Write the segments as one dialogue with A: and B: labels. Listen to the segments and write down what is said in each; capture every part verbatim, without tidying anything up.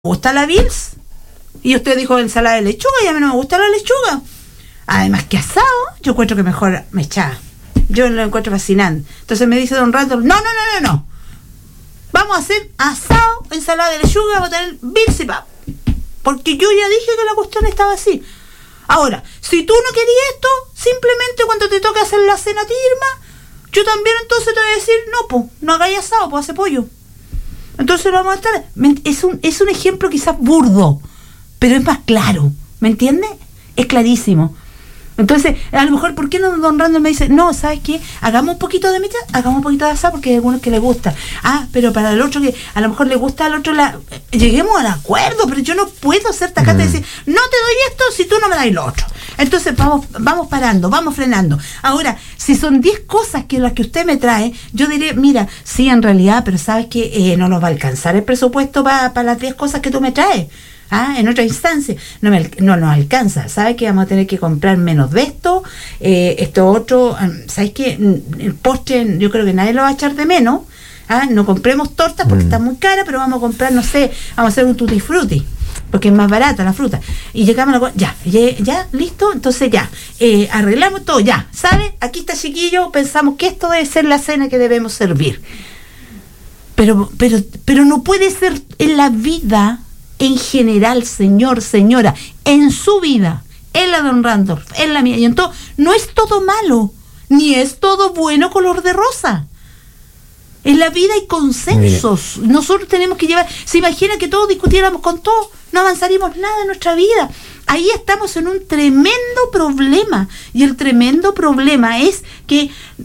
A: gusta la Bills. Y usted dijo ensalada de lechuga y a mí no me gusta la lechuga. Además que asado, yo encuentro que mejor me echaba. Yo lo encuentro fascinante. Entonces me dice don Randall, no, no, no, no, no. Vamos a hacer asado, ensalada de lechuga, vamos a tener Bills y pap. Porque yo ya dije que la cuestión estaba así. Ahora, si tú no querías esto, simplemente cuando te toque hacer la cena a ti, Irma, yo también entonces te voy a decir, no, pues, no hagáis asado, pues hace pollo. Entonces lo vamos a estar. Es un, es un ejemplo quizás burdo, pero es más claro, ¿me entiendes? Es clarísimo. Entonces, a lo mejor, ¿por qué no don Randall me dice, no, ¿sabes qué? Hagamos un poquito de mecha, hagamos un poquito de asado porque hay algunos que les gusta. Ah, pero para el otro que a lo mejor le gusta al otro, la lleguemos al acuerdo, pero yo no puedo ser tajante mm. y decir, no te doy esto si tú no me das lo otro. Entonces, vamos vamos parando, vamos frenando. Ahora, si son diez cosas que las que usted me trae, yo diré, mira, sí, en realidad, pero ¿sabes qué? Eh, no nos va a alcanzar el presupuesto para pa las diez cosas que tú me traes. Ah, en otra instancia, no, me, no nos alcanza. ¿Sabes que vamos a tener que comprar menos de esto? Eh, esto otro, ¿sabes qué? El postre yo creo que nadie lo va a echar de menos. Ah, no compremos tortas porque mm. está muy cara, pero vamos a comprar, no sé, vamos a hacer un tutti frutti, porque es más barata la fruta. Y llegamos a la... Ya, ya, ya, listo, entonces ya, eh, arreglamos todo, ya, ¿sabes? Aquí está chiquillo, pensamos que esto debe ser la cena que debemos servir. Pero, pero, pero no puede ser en la vida... En general, señor, señora, en su vida, en la de don Randolph, en la mía, y entonces no es todo malo, ni es todo bueno color de rosa. En la vida hay consensos. Mire. Nosotros tenemos que llevar, se imagina que todos discutiéramos con todos, no avanzaríamos nada en nuestra vida. Ahí estamos en un tremendo problema, y el tremendo problema es que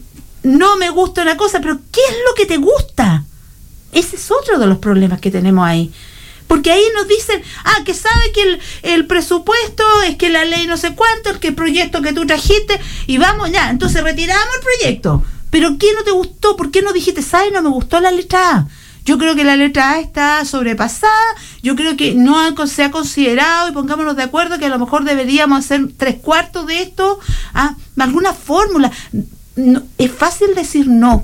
A: no me gusta una cosa, pero ¿qué es lo que te gusta? Ese es otro de los problemas que tenemos ahí. Porque ahí nos dicen, ah, que sabe que el, el presupuesto es que la ley no sé cuánto, es que el proyecto que tú trajiste, y vamos ya, entonces retiramos el proyecto. Pero ¿qué no te gustó? ¿Por qué no dijiste, sabe, no me gustó la letra A? Yo creo que la letra A está sobrepasada, yo creo que no se ha considerado, y pongámonos de acuerdo que a lo mejor deberíamos hacer tres cuartos de esto, ah, alguna fórmula. No, es fácil decir no,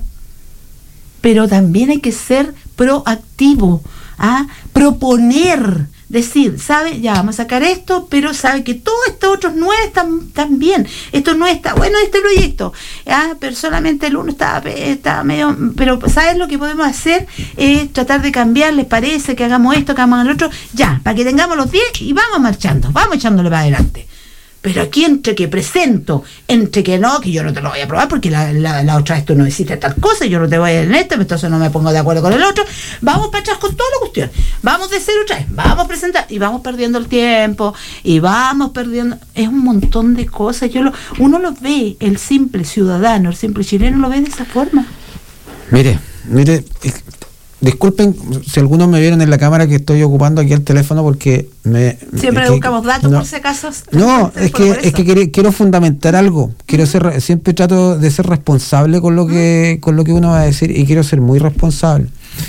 A: pero también hay que ser proactivo. A proponer, decir, ¿sabe? Ya vamos a sacar esto, pero sabe que todos estos otros nueve están, están bien. Esto no está bueno, este proyecto. Ah, pero solamente el uno está, está medio. Pero, ¿sabes lo que podemos hacer? Es tratar de cambiar, ¿les parece? Que hagamos esto, que hagamos el otro. Ya, para que tengamos los diez y vamos marchando, vamos echándole para adelante. Pero aquí entre que presento, entre que no, que yo no te lo voy a probar porque la, la, la otra vez tú no hiciste tal cosa, yo no te voy a ir en esto, entonces no me pongo de acuerdo con el otro, vamos para atrás con toda la cuestión, vamos de cero otra vez, vamos a presentar, y vamos perdiendo el tiempo, y vamos perdiendo, es un montón de cosas, yo lo, uno lo ve, el simple ciudadano, el simple chileno lo ve de esa forma.
B: Mire, mire, disculpen si algunos me vieron en la cámara que estoy ocupando aquí el teléfono porque me
A: siempre
B: es que,
A: buscamos datos no, por si acaso.
B: No, es que es que quiero, quiero fundamentar algo. Quiero uh-huh. ser siempre trato de ser responsable con lo que uh-huh. con lo que uno va a decir y quiero ser muy responsable.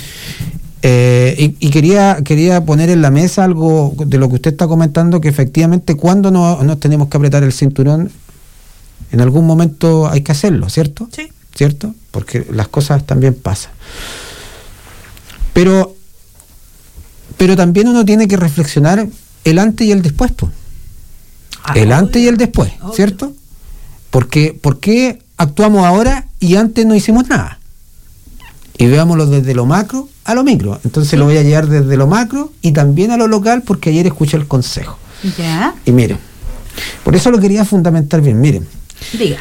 B: Eh, y, y quería quería poner en la mesa algo de lo que usted está comentando, que efectivamente cuando no, nos tenemos que apretar el cinturón, en algún momento hay que hacerlo, ¿cierto?
A: Sí.
B: ¿Cierto? Porque las cosas también pasan. Pero, pero también uno tiene que reflexionar el antes y el después, pues. Ah, el antes y el después, obvio. ¿Cierto? Porque, ¿por qué actuamos ahora y antes no hicimos nada? Y veámoslo desde lo macro a lo micro. Entonces sí. Lo voy a llevar desde lo macro y también a lo local, porque ayer escuché el consejo.
A: Ya.
B: Y miren, por eso lo quería fundamentar bien. Miren.
A: Diga.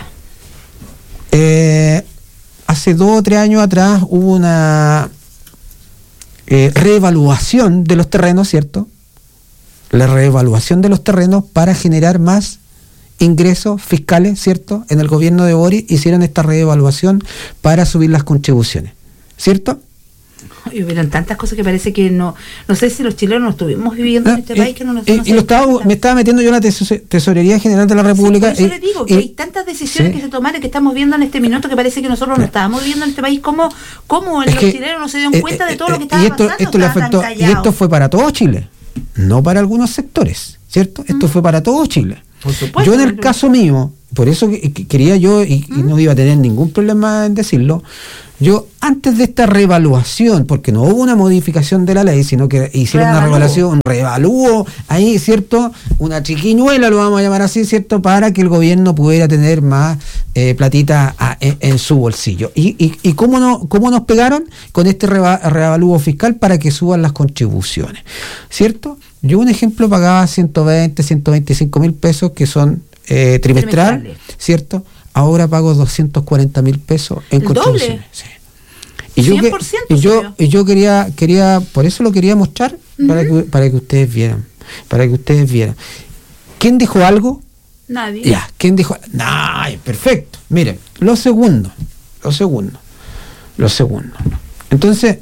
B: Eh, hace dos o tres años atrás hubo una Eh, reevaluación de los terrenos, ¿cierto? La reevaluación de los terrenos para generar más ingresos fiscales, ¿cierto? En el gobierno de Boric hicieron esta reevaluación para subir las contribuciones, ¿cierto?
A: Y hubieron tantas cosas que parece que no, no sé si los chilenos estuvimos viviendo
B: ah,
A: en este
B: eh,
A: país que no nos
B: eh, y lo estaba, me estaba metiendo yo en la tes- Tesorería General de la República.
A: Sí, por eso eh, le digo que eh, hay tantas decisiones sí. que se tomaron que estamos viendo en este minuto que parece que nosotros no estábamos viviendo en este país. ¿Cómo, cómo los que, chilenos no se dieron eh, cuenta de todo eh, lo que estaba
B: y esto,
A: pasando?
B: Esto le afectó, y esto fue para todo Chile, no para algunos sectores, ¿cierto? Esto mm. fue para todo Chile.
A: Por supuesto,
B: yo en el caso mío, por eso que, que quería yo, y, ¿Mm? y no iba a tener ningún problema en decirlo, yo antes de esta revaluación, porque no hubo una modificación de la ley, sino que hicieron Revalúo. una revaluación, un revalúo, ahí, ¿cierto? Una chiquiñuela, lo vamos a llamar así, ¿cierto? Para que el gobierno pudiera tener más eh, platita a, en, en su bolsillo. ¿Y, y, y cómo, no, cómo nos pegaron? Con este reva, revalúo fiscal para que suban las contribuciones, ¿cierto? Yo, un ejemplo, pagaba ciento veinte, ciento veinticinco mil pesos, que son eh, trimestral, ¿cierto? Ahora pago doscientos cuarenta mil pesos en
A: ¿El
B: contribuciones.
A: doble?
B: Sí. Y yo, que, y yo, y yo quería, quería, por eso lo quería mostrar, uh-huh. para que, para que ustedes vieran, para que ustedes vieran. ¿Quién dijo algo?
A: Nadie.
B: Ya, ¿quién dijo? Nah, perfecto. Miren, lo segundo, lo segundo, lo segundo. Entonces,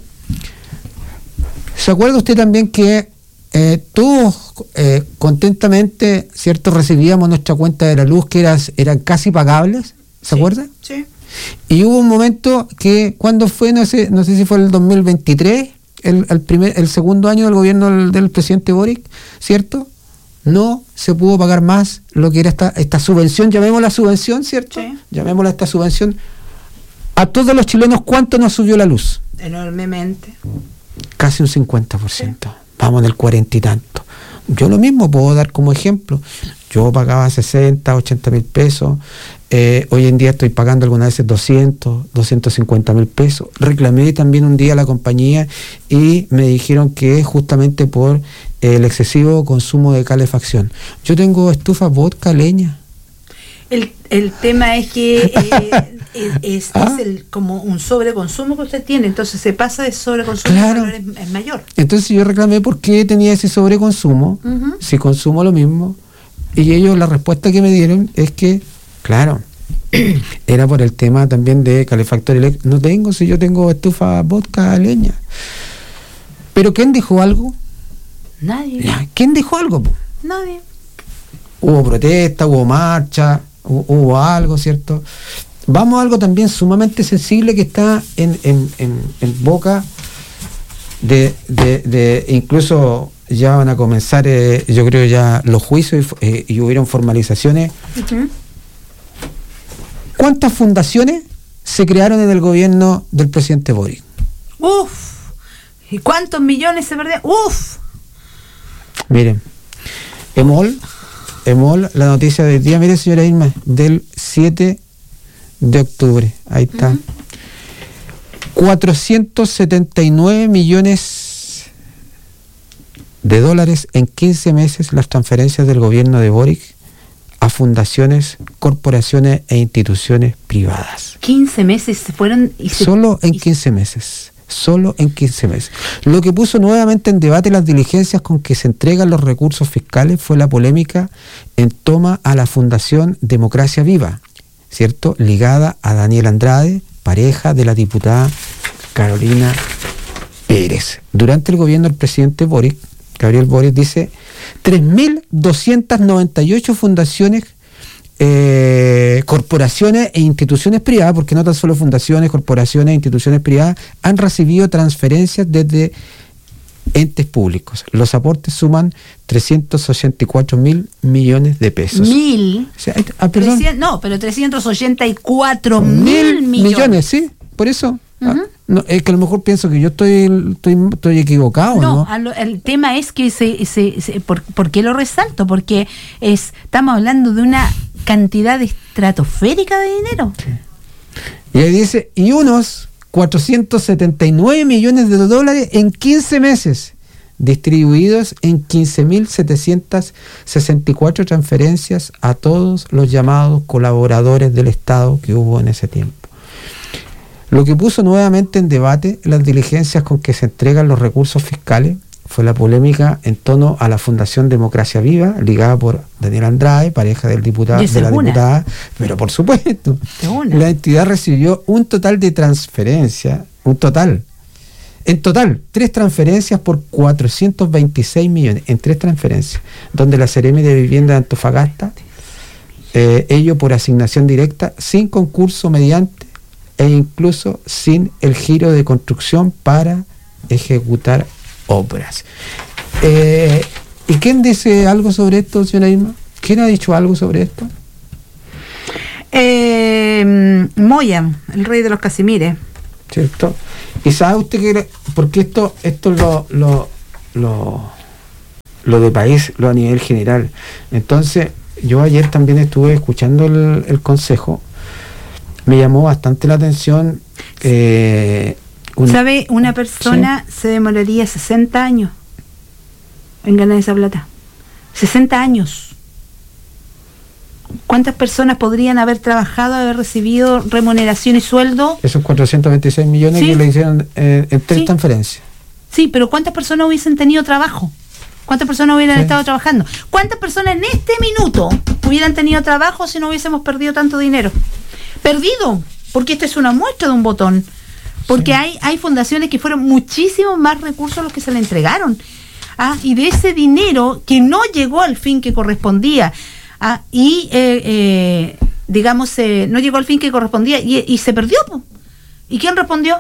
B: ¿se acuerda usted también que eh, todos eh, contentamente, ¿cierto? Recibíamos nuestra cuenta de la luz, que eran, eran casi pagables? ¿Se
A: sí,
B: acuerda?
A: Sí.
B: Y hubo un momento que, cuando fue, no sé, no sé si fue el dos mil veintitrés, el, el primer, el segundo año del gobierno del, del presidente Boric, ¿cierto? No se pudo pagar más lo que era esta, esta subvención, llamémosla subvención, ¿cierto? Sí. Llamémosla esta subvención. A todos los chilenos, ¿cuánto nos subió la luz?
A: Enormemente.
B: Casi un cincuenta por ciento. Sí. Vamos en el cuarenta y tanto. Yo lo mismo puedo dar como ejemplo. Yo pagaba sesenta, ochenta mil pesos. Eh, hoy en día estoy pagando algunas veces doscientos, doscientos cincuenta mil pesos. Reclamé también un día a la compañía y me dijeron que es justamente por el excesivo consumo de calefacción. Yo tengo estufa, vodka, leña.
A: El, el tema es que eh, es, ¿Ah? es el, como un sobreconsumo que usted tiene, entonces se pasa de sobreconsumo,
B: claro.
A: es, es mayor.
B: Entonces yo reclamé por qué tenía ese sobreconsumo, uh-huh. si consumo lo mismo, y ellos, la respuesta que me dieron es que, claro, era por el tema también de calefactor eléctrico. No tengo, si yo tengo estufa, vodka, leña. ¿Pero quién dijo algo?
A: Nadie.
B: ¿Quién dijo algo?
A: Nadie.
B: Hubo protesta, hubo marcha, hubo, hubo algo, ¿cierto? Vamos a algo también sumamente sensible que está en, en, en, en boca de, de, de, incluso ya van a comenzar, eh, yo creo ya los juicios y, eh, y hubieron formalizaciones. Uh-huh. ¿Cuántas fundaciones se crearon en el gobierno del presidente Boric?
A: Uf. ¿Y cuántos millones se perdieron? Uf.
B: Miren, Emol, Emol, la noticia del día, mire señora Irma, del siete de octubre, ahí está. Uh-huh. cuatrocientos setenta y nueve millones de dólares en quince meses las transferencias del gobierno de Boric a fundaciones, corporaciones e instituciones privadas.
A: quince meses se fueron y se...
B: Solo en quince meses. Solo en quince meses. Lo que puso nuevamente en debate las diligencias con que se entregan los recursos fiscales fue la polémica en torno a la Fundación Democracia Viva, ¿cierto? Ligada a Daniel Andrade, pareja de la diputada Carolina Pérez. Durante el gobierno del presidente Boric, Gabriel Boric dice, tres mil doscientas noventa y ocho fundaciones, Eh, corporaciones e instituciones privadas, porque no tan solo fundaciones, corporaciones e instituciones privadas, han recibido transferencias desde entes públicos. Los aportes suman trescientos ochenta y cuatro mil millones de pesos.
A: ¿Mil?
B: O sea, ah, perdón.
A: trescientos, no, pero trescientos ochenta y cuatro mil millones. millones.
B: Sí, por eso. Uh-huh. Ah, no, es que a lo mejor pienso que yo estoy estoy, estoy equivocado, ¿no?
A: No, lo, el tema es que se, se, se por, ¿por qué lo resalto? Porque es, estamos hablando de una cantidad estratosférica de dinero.
B: Sí. Y ahí dice, y unos cuatrocientos setenta y nueve millones de dólares en quince meses, distribuidos en quince mil setecientas sesenta y cuatro transferencias a todos los llamados colaboradores del Estado que hubo en ese tiempo. Lo que puso nuevamente en debate las diligencias con que se entregan los recursos fiscales fue la polémica en torno a la Fundación Democracia Viva, ligada por Daniel Andrade, pareja del diputado, de la una. diputada, pero por supuesto, la entidad recibió un total de transferencias, un total, en total, tres transferencias por cuatrocientos veintiséis millones, en tres transferencias, donde la Seremi de Vivienda de Antofagasta, eh, ello por asignación directa, sin concurso mediante, e incluso sin el giro de construcción para ejecutar obras. Eh, ¿Y quién dice algo sobre esto, señora Irma? ¿Quién ha dicho algo sobre esto?
A: Eh, Moya, el rey de los Casimires.
B: ¿Cierto? Y sabe usted que, porque esto, esto lo, lo, lo, lo de país, lo a nivel general. Entonces, yo ayer también estuve escuchando el, el consejo, me llamó bastante la atención. Eh,
A: un, ¿Sabe? Una persona ¿sí? se demoraría sesenta años en ganar esa plata. sesenta años. ¿Cuántas personas podrían haber trabajado, haber recibido remuneración y sueldo?
B: Esos cuatrocientos veintiséis millones ¿sí? que le hicieron eh, en tres
A: sí.
B: transferencias.
A: Sí, pero ¿cuántas personas hubiesen tenido trabajo? ¿Cuántas personas hubieran sí. estado trabajando? ¿Cuántas personas en este minuto hubieran tenido trabajo si no hubiésemos perdido tanto dinero? Perdido, porque esta es una muestra de un botón. Porque sí. hay, hay fundaciones que fueron muchísimos más recursos los que se le entregaron. Ah, y de ese dinero que no llegó al fin que correspondía, ah, y eh, eh, digamos, eh, no llegó al fin que correspondía y, y se perdió. Po. ¿Y quién respondió?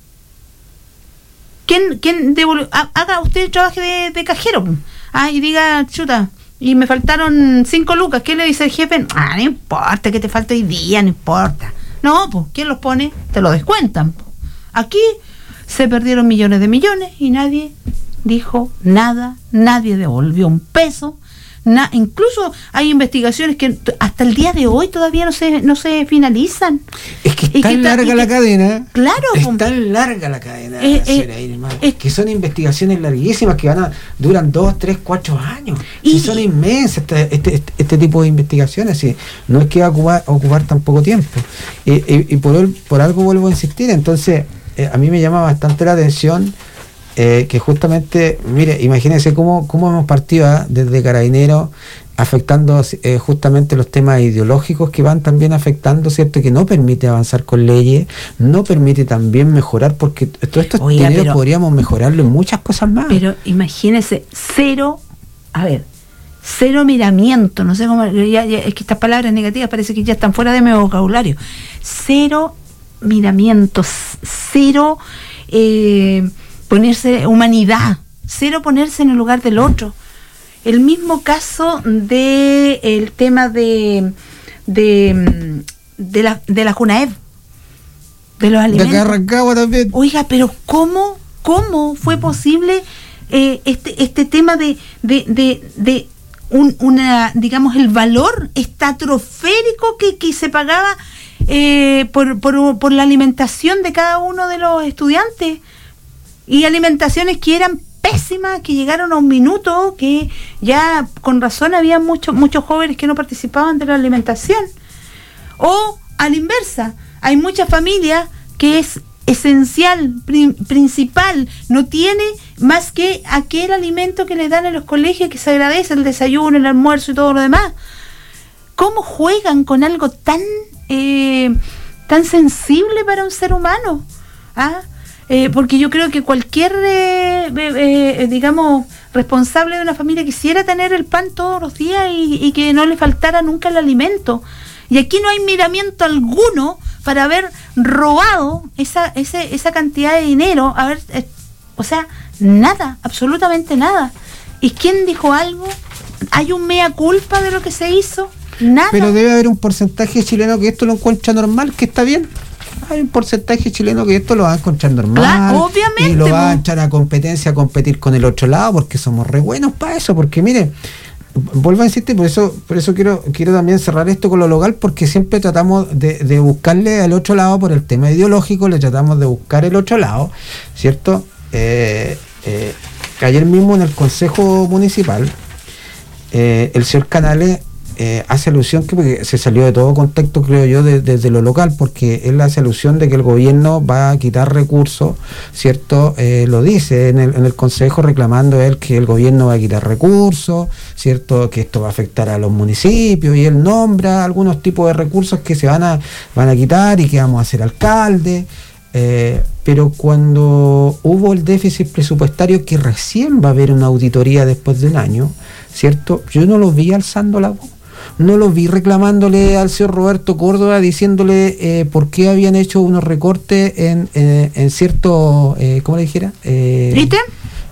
A: ¿Quién, quién devolvió? Haga usted el trabajo de, de cajero, po. Ah, y diga, chuta, y me faltaron cinco lucas. ¿Qué le dice el jefe? Ah, no importa que te falte hoy día, no importa. No, pues, ¿quién los pone? Te lo descuentan. Po. Aquí se perdieron millones de millones y nadie dijo nada, nadie devolvió un peso. Na, incluso hay investigaciones que t- hasta el día de hoy todavía no se no se finalizan.
B: Es que es tan que larga ta, la que, cadena.
A: Claro.
B: Es tan larga la cadena.
A: Eh, eh,
B: es, que son investigaciones larguísimas que van a duran dos, tres, cuatro años. Y, y son inmensas este, este, este, este tipo de investigaciones. ¿Sí? No es que va a ocupar, a ocupar tan poco tiempo. Y, y, y por, por algo vuelvo a insistir. Entonces, eh, a mí me llama bastante la atención. Eh, que justamente, mire, imagínense cómo, cómo hemos partido ¿eh? desde Carabineros, afectando eh, justamente los temas ideológicos que van también afectando, ¿cierto? Que no permite avanzar con leyes, no permite también mejorar, porque todo esto dinero podríamos mejorarlo en muchas cosas más.
A: Pero imagínense, cero, a ver, cero miramiento, no sé cómo, ya, ya, es que estas palabras negativas parece que ya están fuera de mi vocabulario. Cero miramientos, cero... Eh, ponerse humanidad, cero ponerse en el lugar del otro. El mismo caso de el tema de de, de la de la Junaev, de los alimentos.
B: De Rancagua también.
A: Oiga, pero cómo cómo fue posible eh, este este tema de de de, de un, una digamos el valor estratosférico que, que se pagaba eh, por, por por la alimentación de cada uno de los estudiantes? Y alimentaciones que eran pésimas, que llegaron a un minuto, que ya con razón había muchos muchos jóvenes que no participaban de la alimentación. O a la inversa, hay muchas familias que es esencial, prim, principal, no tiene más que aquel alimento que les dan en los colegios, que se agradece, el desayuno, el almuerzo y todo lo demás. ¿Cómo juegan con algo tan eh, tan sensible para un ser humano? ¿Ah? Eh, porque yo creo que cualquier, eh, eh, eh, digamos, responsable de una familia quisiera tener el pan todos los días y, y que no le faltara nunca el alimento. Y aquí no hay miramiento alguno para haber robado esa ese, esa cantidad de dinero, haber, eh, o sea, nada, absolutamente nada. ¿Y quién dijo algo? ¿Hay un mea culpa de lo que se hizo? Nada.
B: Pero debe haber un porcentaje chileno que esto lo encuentra normal, que está bien. Hay un porcentaje chileno que esto lo va a encontrar normal,
A: claro, obviamente,
B: y lo va a echar a competencia, a competir con el otro lado, porque somos re buenos para eso, porque mire, vuelvo a insistir, por eso por eso quiero quiero también cerrar esto con lo local, porque siempre tratamos de, de buscarle al otro lado por el tema ideológico, le tratamos de buscar el otro lado, ¿cierto? Eh, eh, ayer mismo en el Consejo Municipal, eh, el señor Canales Eh, hace alusión, que porque se salió de todo contexto, creo yo, desde de, de lo local, porque él hace alusión de que el gobierno va a quitar recursos, ¿cierto? Eh, lo dice en el, en el consejo, reclamando él que el gobierno va a quitar recursos, ¿cierto? Que esto va a afectar a los municipios, y él nombra algunos tipos de recursos que se van a, van a quitar y que vamos a hacer alcalde. Eh, pero cuando hubo el déficit presupuestario, que recién va a haber una auditoría después de un año, ¿cierto? Yo no lo vi alzando la voz. No lo vi reclamándole al señor Roberto Córdoba, diciéndole eh, por qué habían hecho unos recortes en, en, en cierto, eh, ¿cómo le dijera? Eh,
A: ¿ítem?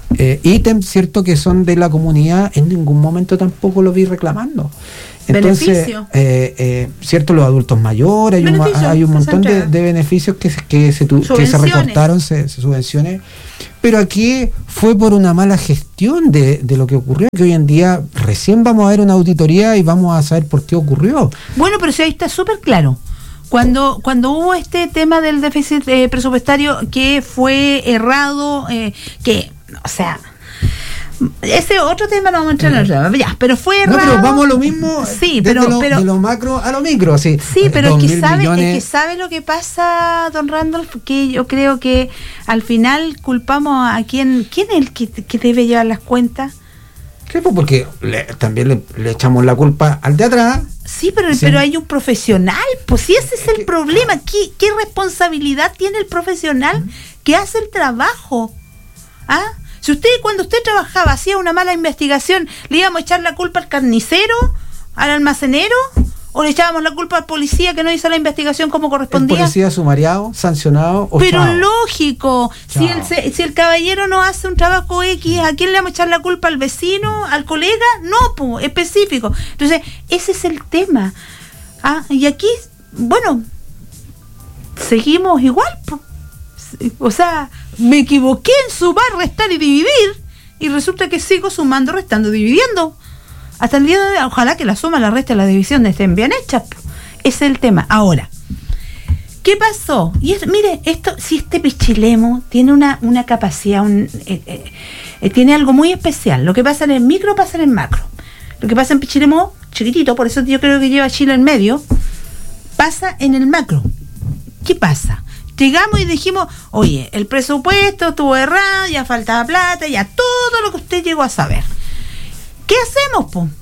B: eh, ítems, ¿cierto?, que son de la comunidad, en ningún momento tampoco lo vi reclamando. Entonces, eh, eh, cierto, los adultos mayores, hay un, hay un montón de, de beneficios que, que, se, tu, que se recortaron, se, se subvenciones, pero aquí fue por una mala gestión de, de lo que ocurrió, que hoy en día recién vamos a ver una auditoría y vamos a saber por qué ocurrió.
A: Bueno, pero si ahí está súper claro. Cuando cuando hubo este tema del déficit eh, presupuestario que fue errado, eh, que, o sea... Ese otro tema no vamos a entrar en el ya, pero fue errado.
B: No, pero vamos a lo mismo,
A: sí, pero,
B: de, lo,
A: pero,
B: de lo macro a lo micro, así.
A: Sí, pero es que, sabe, es que sabe lo que pasa, don Randolph, que yo creo que al final culpamos a quien, ¿quién es el que, que debe llevar las cuentas?
B: Sí, pues porque le, también le, le echamos la culpa al de atrás.
A: Sí, pero, sí. pero hay un profesional, pues si ese es el problema, ¿qué, qué responsabilidad tiene el profesional que hace el trabajo? ¿Ah? Si usted, cuando usted trabajaba, hacía una mala investigación, ¿le íbamos a echar la culpa al carnicero, al almacenero? ¿O le echábamos la culpa al policía que no hizo la investigación como correspondía?
B: El policía sumariado, sancionado o
A: Pero
B: chao.
A: Lógico, si el, si el caballero no hace un trabajo X, ¿a quién le vamos a echar la culpa? ¿Al vecino? ¿Al colega? No, pues, específico. Entonces, ese es el tema. Ah, y aquí, bueno, seguimos igual, pues. O sea, me equivoqué en sumar, restar y dividir, y resulta que sigo sumando, restando, dividiendo. Hasta el día de hoy, ojalá que la suma, la resta y la división estén bien hechas. Ese es el tema. Ahora, ¿qué pasó? Y es, mire, esto, si este Pichilemu tiene una, una capacidad, un, eh, eh, eh, tiene algo muy especial. Lo que pasa en el micro pasa en el macro. Lo que pasa en Pichilemu, chiquitito, por eso yo creo que lleva Chile en medio, pasa en el macro. ¿Qué pasa? Llegamos y dijimos, oye, el presupuesto estuvo errado, ya faltaba plata, ya todo lo que usted llegó a saber. ¿Qué hacemos, po?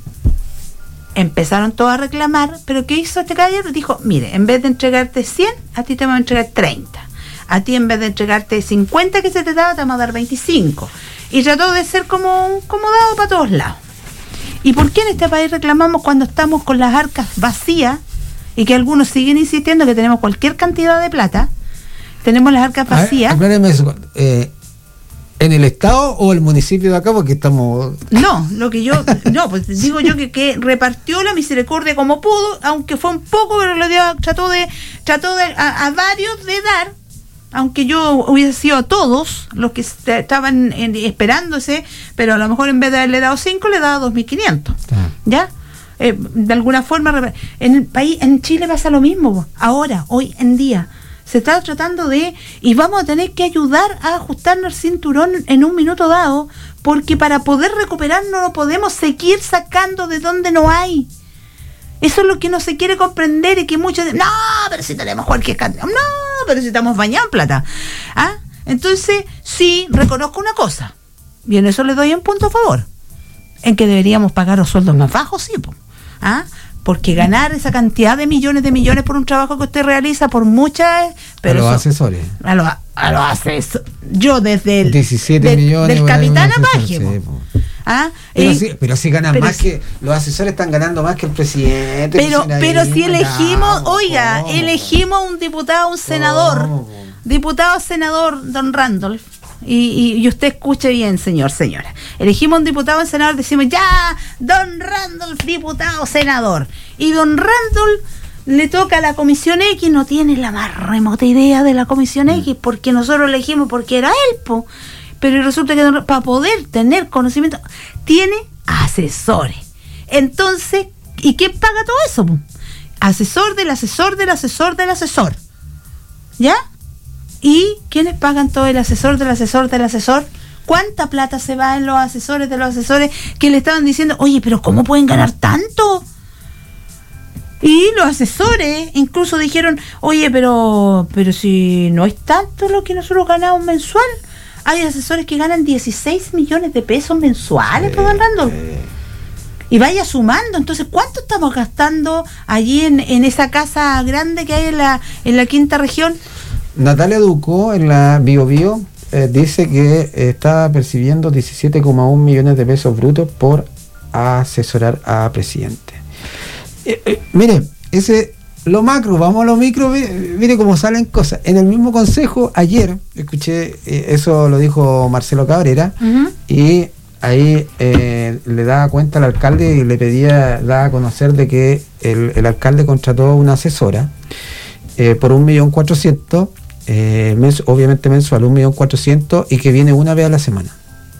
A: Empezaron todos a reclamar, pero ¿qué hizo este caballero? Dijo, mire, en vez de entregarte cien, a ti te vamos a entregar treinta. A ti en vez de entregarte cincuenta que se te daba, te vamos a dar veinticinco. Y trató de ser como, como dado para todos lados. ¿Y por qué en este país reclamamos cuando estamos con las arcas vacías y que algunos siguen insistiendo que tenemos cualquier cantidad de plata? Tenemos las arcas vacías.
B: Acláreme eso. Eh, ¿En el estado o el municipio de acá? Porque estamos...
A: No, lo que yo... No, pues digo yo que, que repartió la misericordia como pudo, aunque fue un poco, pero le dio, trató de trató de a, a varios de dar, aunque yo hubiese sido a todos los que estaban en, esperándose, pero a lo mejor en vez de haberle dado cinco, le daba dos mil quinientos. Ah. ¿Ya? Eh, de alguna forma, en el país, en Chile pasa lo mismo, ahora, hoy en día. Se está tratando de, y vamos a tener que ayudar a ajustarnos el cinturón en un minuto dado, porque para poder recuperar no lo podemos seguir sacando de donde no hay. Eso es lo que no se quiere comprender y que muchos dicen, no, pero si tenemos cualquier cantidad, no, pero si estamos bañados en plata. ¿Ah? Entonces, sí, reconozco una cosa, y en eso le doy un punto a favor, en que deberíamos pagar los sueldos más bajos, sí, ¿ah? Porque ganar esa cantidad de millones de millones por un trabajo que usted realiza, por muchas... Pero
B: a los
A: eso,
B: asesores.
A: A los, a los asesores. Yo desde el...
B: diecisiete
A: de,
B: millones.
A: Del capitán Apaje. Sí,
B: ¿ah? Pero, eh, sí, pero si ganan pero más si, que... Los asesores están ganando más que el presidente.
A: Pero, pero si elegimos... No, oiga, ¿cómo? Elegimos un diputado, un senador. ¿Cómo? Diputado, senador, don Randolph. Y, y, y usted escuche bien, señor, señora. Elegimos un diputado, un senador, decimos ya, don Randolph, diputado, senador. Y don Randolph le toca a la Comisión X, no tiene la más remota idea de la Comisión X, porque nosotros elegimos porque era él, po. Pero resulta que para poder tener conocimiento, tiene asesores. Entonces, ¿y quién paga todo eso, po? Asesor del asesor del asesor del asesor. ¿Ya? ¿Y quiénes pagan todo el asesor del asesor del asesor? ¿Cuánta plata se va en los asesores de los asesores que le estaban diciendo, oye, pero ¿cómo pueden ganar tanto? Y los asesores incluso dijeron, oye, pero pero si no es tanto lo que nosotros ganamos mensual. Hay asesores que ganan dieciséis millones de pesos mensuales, sí, don Randolph. Y vaya sumando, entonces, ¿cuánto estamos gastando allí en, en esa casa grande que hay en la, en la quinta región?
B: Natalia Ducó, en la Bio Bio, eh, dice que eh, está percibiendo diecisiete coma uno millones de pesos brutos por asesorar a presidente. Eh, eh, mire, ese lo macro, vamos a lo micro, mire, mire cómo salen cosas. En el mismo consejo, ayer, escuché, eh, eso lo dijo Marcelo Cabrera, uh-huh. y ahí eh, le daba cuenta al alcalde y le pedía, daba a conocer de que el, el alcalde contrató una asesora eh, por un millón cuatrocientos, eh, mens- obviamente mensual, un millón cuatrocientos, y que viene una vez a la semana.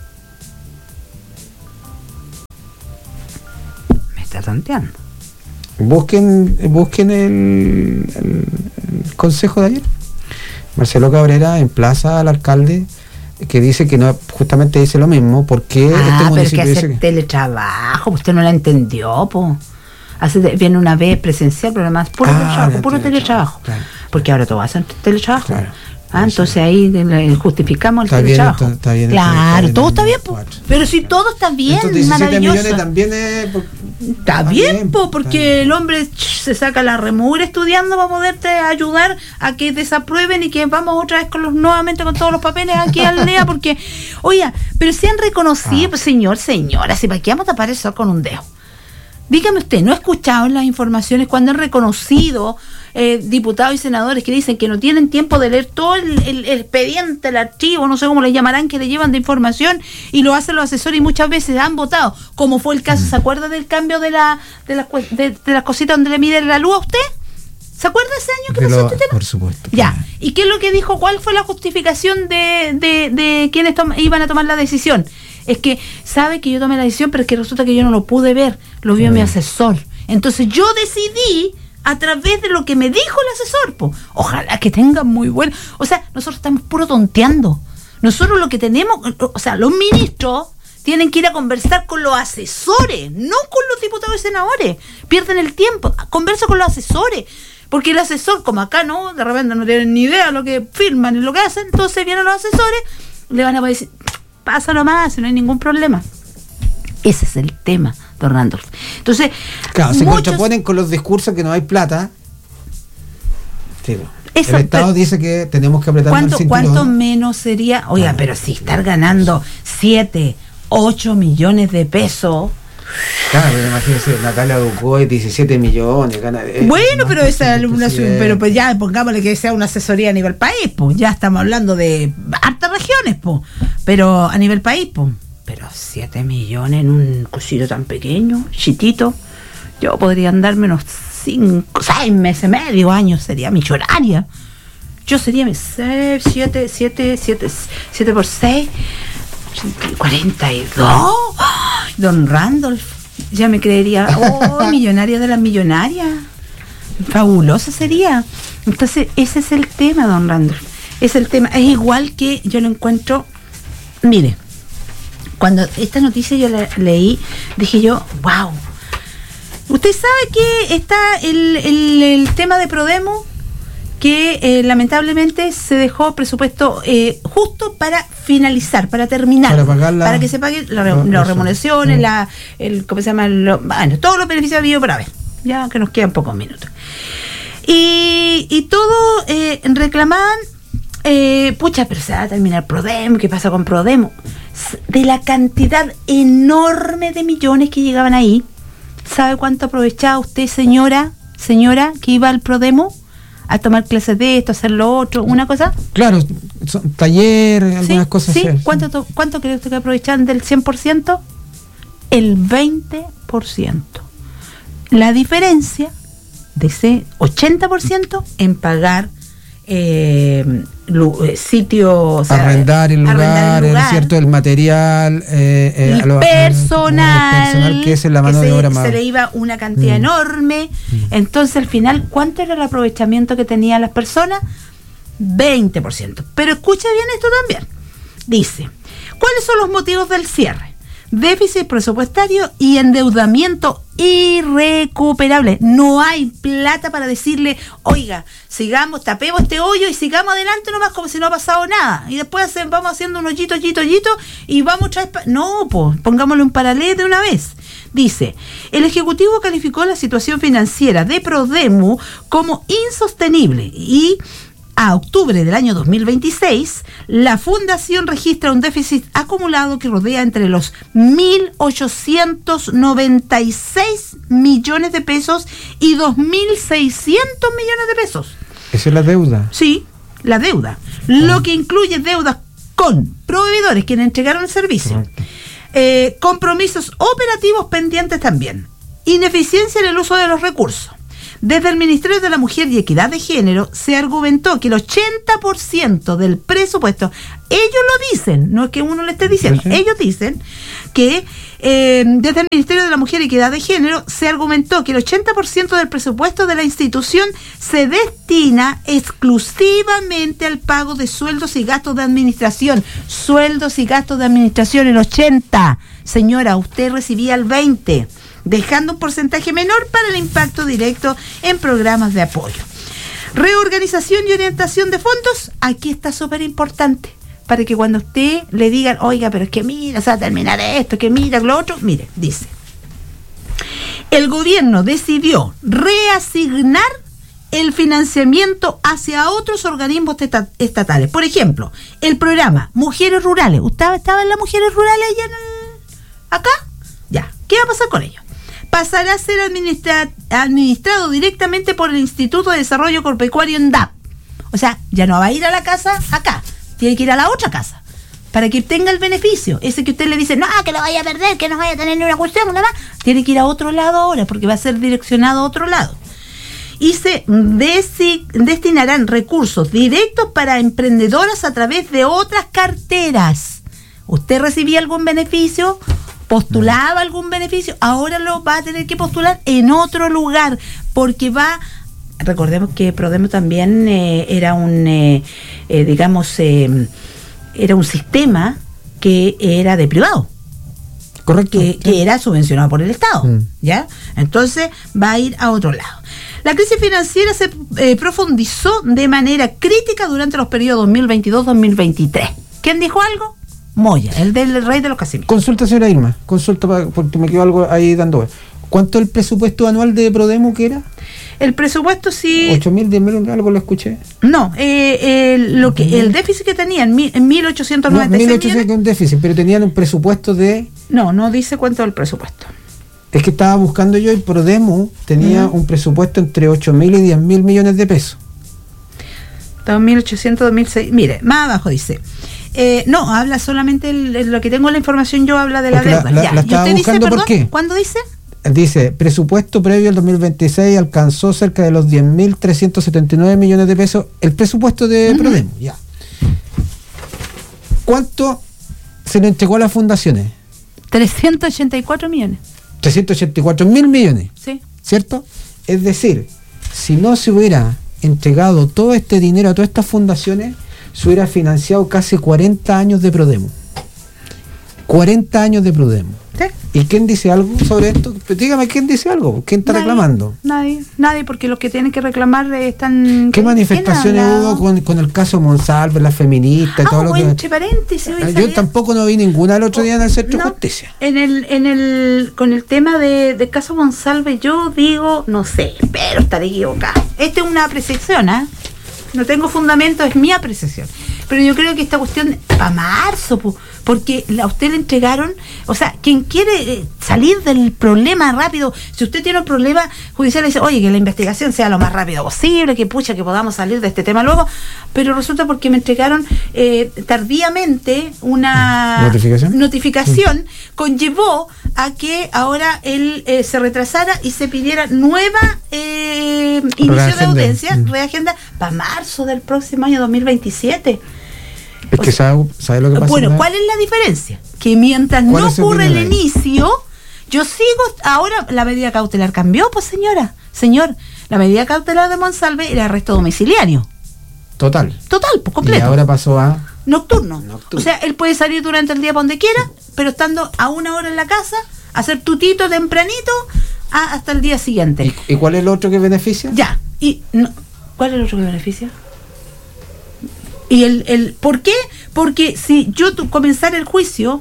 A: Me está tanteando.
B: Busquen, busquen el, el, el consejo de ayer. Marcelo Cabrera emplaza al alcalde que dice que no, justamente dice lo mismo, porque
A: ah,
B: este
A: municipio pero que hace
B: dice que
A: teletrabajo, usted no la entendió, po. Hace de, viene una vez presencial, pero además puro
B: ah,
A: teletrabajo, puro teletrabajo,
B: claro.
A: Porque ahora todo hacen teletrabajo.
B: Claro.
A: Ah, entonces ahí justificamos el
B: está
A: teletrabajo.
B: Bien, está, está bien,
A: claro,
B: está bien,
A: todo está bien, po. Pero si todo está bien, maravilloso.
B: Millones también es, por,
A: está, está bien, bien po, porque bien. El hombre ch, se saca la remura estudiando para poderte ayudar a que desaprueben y que vamos otra vez con los nuevamente con todos los papeles aquí al día, porque, oiga, pero si han reconocido, ah. señor, señora, si para qué vamos a tapar eso con un dedo. Dígame usted, ¿no ha escuchado las informaciones cuando han reconocido eh, diputados y senadores que dicen que no tienen tiempo de leer todo el, el, el expediente, el archivo, no sé cómo le llamarán, que le llevan de información y lo hacen los asesores y muchas veces han votado, como fue el caso, ¿se acuerda del cambio de la de las de, de las cositas donde le miden la luz a usted? ¿Se acuerda ese año que pasó este tema?
B: Por supuesto.
A: Ya. ¿Y qué es lo que dijo? ¿Cuál fue la justificación de, de, de quienes tom- iban a tomar la decisión? Es que sabe que yo tomé la decisión, pero es que resulta que yo no lo pude ver, lo vio sí. mi asesor. Entonces yo decidí a través de lo que me dijo el asesor. Po. Ojalá que tengan muy bueno. O sea, nosotros estamos puro tonteando. Nosotros lo que tenemos, o sea, los ministros tienen que ir a conversar con los asesores, no con los diputados y senadores. Pierden el tiempo, conversa con los asesores. Porque el asesor, como acá no, de repente no tienen ni idea de lo que firman y lo que hacen, entonces vienen los asesores, le van a decir, pasa nomás, no hay ningún problema. Ese es el tema, don Randolph. Entonces,
B: claro, se contraponen con los discursos que no hay plata. Sí,
A: eso,
B: el Estado dice que tenemos que apretar
A: ¿cuánto, el ¿Cuánto menos sería? Oiga, claro. Pero si estar ganando siete, ocho millones de pesos.
B: Claro, pero imagínese, Natalia Ducoy, diecisiete millones. Gana, eh,
A: bueno, pero esa es una, pero pues ya pongámosle que sea una asesoría a nivel país, pues ya estamos hablando de hartas regiones, pues, pero a nivel país, pues. Pero siete millones en un cosito tan pequeño, chitito, yo podría andarme unos cinco, seis meses, medio año, sería millonaria. Yo sería siete, siete, siete, siete por seis, cuarenta y dos. Don Randolph, ya me creería, oh, millonaria de las millonarias. Fabuloso sería. Entonces, ese es el tema, don Randolph. Es el tema. Es igual que yo lo encuentro. Mire, cuando esta noticia yo la leí, dije yo, wow. Usted sabe que está el, el, el tema de Prodemo, que eh, lamentablemente se dejó presupuesto eh, justo para finalizar, para terminar, para, pagarla, para que se paguen las la, la remuneraciones, no. la, el, ¿cómo se llama? Lo, bueno, todos los beneficios habidos para ver, ya que nos quedan pocos minutos. Y, y todo eh, reclamaban, eh, pucha, pero se va a terminar Prodemo, ¿qué pasa con Prodemo? De la cantidad enorme de millones que llegaban ahí, ¿sabe cuánto aprovechaba usted, señora, señora, que iba al Prodemo? A tomar clases de esto, hacer lo otro, una cosa.
B: Claro, son, taller, algunas
A: ¿Sí?
B: cosas.
A: ¿Sí?
B: Hacer,
A: ¿Cuánto, to, ¿Cuánto cree usted que aprovechan del cien por ciento? El veinte por ciento. La diferencia de ese ochenta por ciento en pagar eh, lu, eh, sitio, o sea,
B: arrendar el lugar, arrendar el, lugar, ¿cierto? El material, eh, eh,
A: el,
B: a lo,
A: personal,
B: el personal, que es la mano
A: se,
B: de obra más.
A: Se le iba una cantidad mm. enorme. Mm. Entonces, al final, ¿cuánto era el aprovechamiento que tenían las personas? veinte por ciento. Pero escucha bien esto también. Dice, ¿cuáles son los motivos del cierre? Déficit presupuestario y endeudamiento irrecuperable. No hay plata para decirle, oiga, sigamos, tapemos este hoyo y sigamos adelante nomás como si no ha pasado nada. Y después hace, vamos haciendo un hoyito, hoyito, hoyito y vamos otra vez. Pa- no, pues, pongámoslo en paralelo de una vez. Dice, el Ejecutivo calificó la situación financiera de Prodemo como insostenible y a octubre del año dos mil veintiséis, la Fundación registra un déficit acumulado que rodea entre los mil ochocientos noventa y seis millones de pesos y dos mil seiscientos millones de pesos.
B: ¿Esa es la deuda?
A: Sí, la deuda. Ah. Lo que incluye deudas con proveedores quienes entregaron el servicio. Okay. Eh, compromisos operativos pendientes también. Ineficiencia en el uso de los recursos. Desde el Ministerio de la Mujer y Equidad de Género se argumentó que el ochenta por ciento del presupuesto, ellos lo dicen, no es que uno le esté diciendo, ¿sí? Ellos dicen que eh, desde el Ministerio de la Mujer y Equidad de Género se argumentó que el ochenta por ciento del presupuesto de la institución se destina exclusivamente al pago de sueldos y gastos de administración. Sueldos y gastos de administración, el ochenta. Señora, usted recibía el veinte, dejando un porcentaje menor para el impacto directo en programas de apoyo. Reorganización y orientación de fondos, aquí está súper importante, para que cuando usted le digan, oiga, pero es que mira, se va a terminar esto, que mira, lo otro, mire, dice, el gobierno decidió reasignar el financiamiento hacia otros organismos estatales. Por ejemplo, el programa Mujeres Rurales. ¿Usted estaba en las Mujeres Rurales allá en el, acá? Ya, ¿qué va a pasar con ellos? Pasará a ser administra- administrado directamente por el Instituto de Desarrollo Agropecuario en D A P. O sea, ya no va a ir a la casa acá, tiene que ir a la otra casa, para que tenga el beneficio. Ese que usted le dice, no, que lo vaya a perder, que no vaya a tener ni una cuestión, nada más, tiene que ir a otro lado ahora, porque va a ser direccionado a otro lado. Y se desi- destinarán recursos directos para emprendedoras a través de otras carteras. ¿Usted recibía algún beneficio? ¿Postulaba algún beneficio? Ahora lo va a tener que postular en otro lugar, porque va, recordemos que Prodemo también eh, era un, eh, eh, digamos, eh, era un sistema que era de privado.
B: Correcto.
A: Que,
B: sí.
A: que era subvencionado por el Estado,
B: mm.
A: ¿ya? Entonces va a ir a otro lado. La crisis financiera se eh, profundizó de manera crítica durante los periodos dos mil veintidós dos mil veintitrés. ¿Quién dijo algo? Moya, el del rey de los Casimiros.
B: Consulta, señora Irma, consulta para, porque me quedó algo ahí dando. ¿Cuánto es el presupuesto anual de Prodemo que era?
A: El presupuesto sí...
B: ¿ocho mil, diez mil, algo lo escuché?
A: No, eh, eh, lo que el déficit que tenían, en mil ochocientos noventa y seis
B: no, mil ochocientos que es un déficit, pero tenían un presupuesto de...
A: No, no dice cuánto es el presupuesto.
B: Es que estaba buscando yo y Prodemo tenía uh-huh. un presupuesto entre ocho mil y diez mil millones de pesos.
A: dos mil ochocientos, dos mil seiscientos, mire, más abajo dice... Eh, no, habla solamente el, el, lo que tengo la información yo habla de la
B: Porque
A: deuda.
B: La, la,
A: ya.
B: la estaba
A: ¿Y usted
B: buscando
A: dice,
B: por
A: perdón,
B: qué?
A: ¿Cuándo dice?
B: Dice, presupuesto previo al dos mil veintiséis alcanzó cerca de los diez mil trescientos setenta y nueve millones de pesos. El presupuesto de uh-huh. Prodemo, ya. ¿Cuánto se le entregó a las fundaciones?
A: trescientos ochenta y cuatro millones.
B: trescientos ochenta y cuatro mil millones.
A: Sí.
B: ¿Cierto? Es decir, si no se hubiera entregado todo este dinero a todas estas fundaciones, se hubiera financiado casi cuarenta años de Prodemo. cuarenta años de Prodemo.
A: ¿Sí?
B: ¿Y quién dice algo sobre esto? Dígame, ¿quién dice algo? ¿Quién está
A: nadie,
B: reclamando?
A: Nadie, nadie, porque los que tienen que reclamar están...
B: ¿Qué manifestaciones hubo con, con el caso Monsalve, las feministas y
A: ah,
B: todo lo que...
A: entre paréntesis,
B: yo salía... tampoco no vi ninguna el otro día en el Centro
A: no,
B: de Justicia.
A: En el, en el, con el tema de, de caso Monsalve, yo digo, no sé, pero estaré equivocada. Esta es una apreciación, ¿ah? ¿eh? No tengo fundamento, es mi apreciación. Pero yo creo que esta cuestión para marzo, po, porque a usted le entregaron, o sea, quien quiere eh, salir del problema rápido, si usted tiene un problema judicial, dice, oye, que la investigación sea lo más rápido posible, que pucha, que podamos salir de este tema luego, pero resulta porque me entregaron eh, tardíamente una
B: notificación,
A: notificación sí. Conllevó a que ahora él eh, se retrasara y se pidiera nueva eh, inicio reagenda. de audiencia, mm. reagenda, para marzo del próximo año dos mil veintisiete.
B: Es que sabe, sabe lo que pasa.
A: Bueno, ¿cuál es la diferencia? Que mientras no ocurre el, el inicio, yo sigo, ahora la medida cautelar cambió, pues señora, señor, la medida cautelar de Monsalve era arresto domiciliario.
B: Total.
A: Total, pues completo.
B: Y ahora pasó a...
A: Nocturno.
B: Nocturno.
A: O sea, él puede salir durante el día por donde quiera, pero estando a una hora en la casa, hacer tutito tempranito a, hasta el día siguiente.
B: ¿Y, ¿Y cuál es el otro que beneficia?
A: Ya. y no, ¿Cuál es el otro que beneficia? Y el, el ¿por qué? Porque si yo tu, comenzara el juicio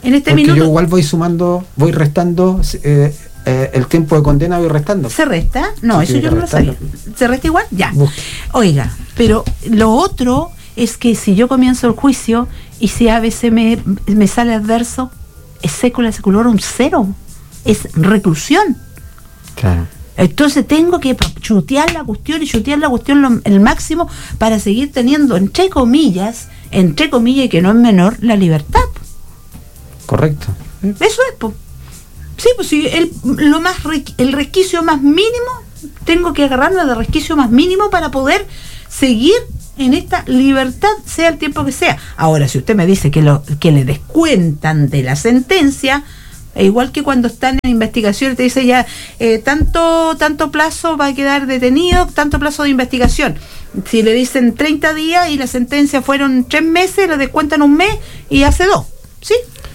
A: En este
B: Porque
A: minuto.
B: yo igual voy sumando, voy restando. Eh, Eh, el tiempo de condena voy restando.
A: ¿Se resta? No,
B: sí,
A: eso yo no lo sabía. ¿Se resta igual? Ya. Uf. Oiga, pero lo otro es que si yo comienzo el juicio y si a veces me, me sale adverso, es sécula seculorum cero. Es reclusión.
B: Claro.
A: Entonces tengo que chutear la cuestión y chutear la cuestión lo, el máximo para seguir teniendo, entre comillas, entre comillas, y que no es menor, la libertad.
B: Correcto.
A: Eso es, pues. Sí, pues sí, el, lo más el resquicio más mínimo, tengo que agarrarme del resquicio más mínimo para poder seguir en esta libertad, sea el tiempo que sea. Ahora, si usted me dice que lo que le descuentan de la sentencia, igual que cuando están en investigación, te dice ya, eh, tanto, tanto plazo va a quedar detenido, tanto plazo de investigación. Si le dicen treinta días y la sentencia fueron tres meses, le descuentan un mes y hace dos, ¿sí?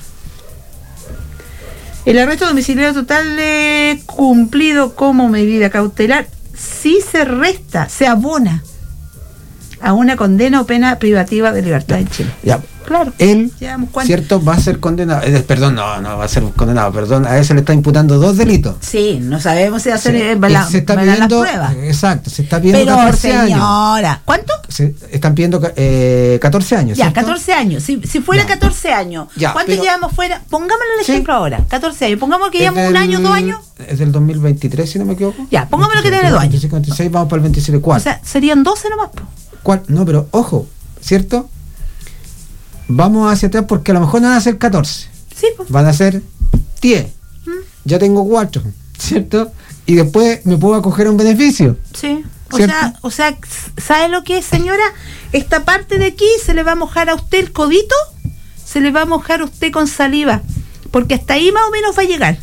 A: El arresto domiciliario total eh, cumplido como medida cautelar sí se resta, se abona a una condena o pena privativa de libertad en Chile.
B: Ya,
A: claro.
B: Él, cierto, va a ser condenado. Eh, perdón, no, no va a ser condenado, perdón. A él se le está imputando dos delitos.
A: Sí, no sabemos si hacer
B: sí.
A: la,
B: se está pidiendo las pruebas. Exacto, se está pidiendo
A: Pero,
B: catorce
A: señora,
B: años.
A: ¿cuánto?
B: Se están pidiendo eh, catorce años.
A: Ya,
B: ¿cierto?
A: catorce años. Si, si fuera ya. catorce años, ya, ¿cuánto pero, llevamos fuera? Pongámosle el ejemplo sí. ahora. catorce años. Pongamos que llevamos un año, dos años.
B: Es del dos mil veintitrés, si no me equivoco.
A: Ya, pongámoslo que tiene dos años.
B: veinticinco, veintiséis, vamos para el veintisiete, cuatro.
A: O sea, serían doce nomás. Po.
B: ¿Cuál? No, pero ojo, ¿cierto? Vamos hacia atrás porque a lo mejor no van a ser catorce.
A: Sí, pues.
B: Van a ser diez. ¿Mm? Ya tengo cuatro, ¿cierto? Y después me puedo acoger a un beneficio.
A: Sí. O sea, o sea, ¿sabe lo que es, señora? Esta parte de aquí se le va a mojar a usted el codito, se le va a mojar a usted con saliva, porque hasta ahí más o menos va a llegar.